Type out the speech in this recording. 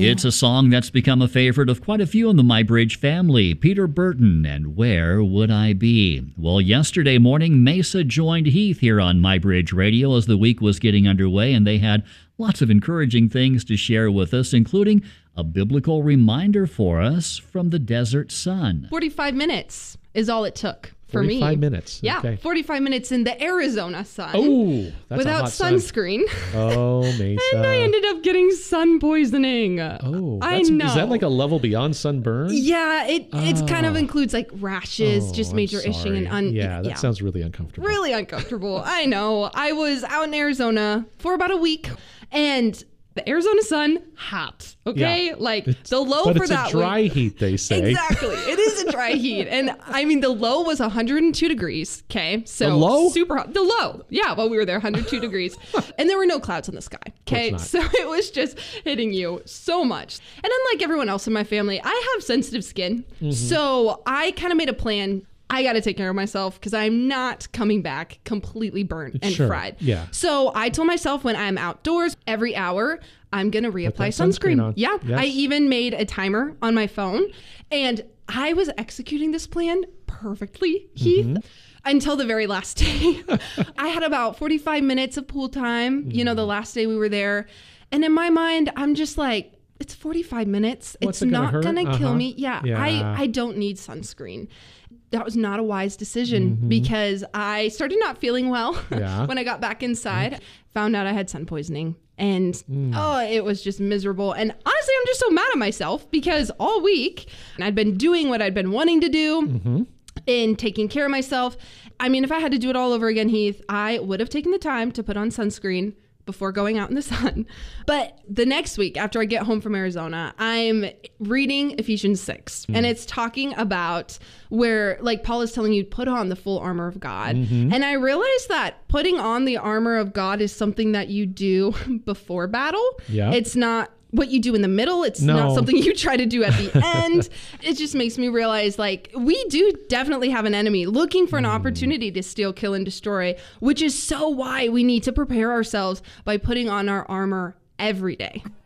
It's a song that's become a favorite of quite a few in the MyBridge family. Peter Burton and Where Would I Be? Well, yesterday morning, Mesa joined Heath here on MyBridge Radio as the week was getting underway, and they had lots of encouraging things to share with us, including a biblical reminder for us from the desert sun. 45 minutes is all it took. For me. 45 minutes. Yeah, okay. 45 minutes in the Arizona sun. Oh, that's without a hot sunscreen. Oh, Mesa. And I ended up getting sun poisoning. Oh, I know. Is that like a level beyond sunburn? Yeah, it's kind of includes like rashes, just major itching and that sounds really uncomfortable. Really uncomfortable. I know. I was out in Arizona for about a week, and the Arizona sun, hot. Okay? Yeah. Like the low for that week. But it's a dry heat, they say. Exactly. It is a dry heat. And I mean, the low was 102 degrees. Okay. So the low? Super hot. The low. Yeah. While we were there, 102 degrees. And there were no clouds in the sky. Okay. So it was just hitting you so much. And unlike everyone else in my family, I have sensitive skin. Mm-hmm. So I kind of made a plan. I got to take care of myself because I'm not coming back completely burnt and fried. Yeah. So I told myself when I'm outdoors every hour, I'm going to reapply sunscreen. On. Yeah. Yes. I even made a timer on my phone, and I was executing this plan perfectly, Heath. Until the very last day. I had about 45 minutes of pool time, the last day we were there. And in my mind, I'm just like, it's 45 minutes. What's it's not going to kill me. Yeah. I don't need sunscreen. That was not a wise decision because I started not feeling well when I got back inside. Found out I had sun poisoning. And it was just miserable. And honestly, I'm just so mad at myself because all week I'd been doing what I'd been wanting to do and taking care of myself. I mean, if I had to do it all over again, Heath, I would have taken the time to put on sunscreen before going out in the sun. But the next week, after I get home from Arizona, I'm reading Ephesians 6. And it's talking about where, like, Paul is telling you, put on the full armor of God. And I realized that putting on the armor of God is something that you do before battle. Yeah. It's not what you do in the middle. It's not something you try to do at the end. It just makes me realize, like, we do definitely have an enemy looking for an opportunity to steal, kill, and destroy, which is so why we need to prepare ourselves by putting on our armor every day.